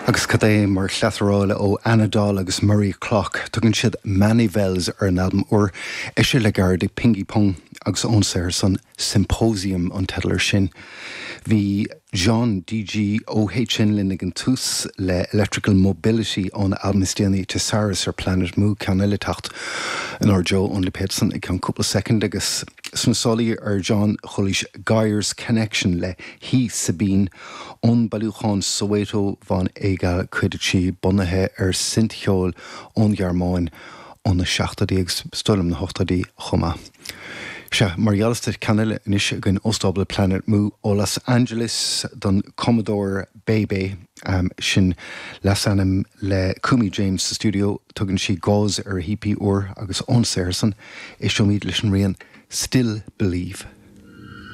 Agus cad é mar leathróla ó Anadal agus Murray Clock tugann siad Manny Wells ar an album or isise le garda Pingy Pong agus ónsair san Symposium an tedlar sin. Bhí John D.G. OHN Linnigan tús le Electrical Mobility an albumstíanaí te Saras ar Planet Mu ceanile tacht an ar Joe Only Peterson ag an cúpla second agus snásálaí ar John Cholis Guyers Connection le Hí Sabine ón bailúcháin Soweto van éigeal cuidirtí bunathe ar Sinttheol ón Ghearmáin ón na 60 stoilm na 80 chuma. Se marghealasta canile inis gon Ostabla Planet Mu ó Los Angeles don Commodore Bebe sin lesanam le Kumi James sa studio tugann si gáis ar hípi or agus ónsair san is seo míad leis an rian Still Believe.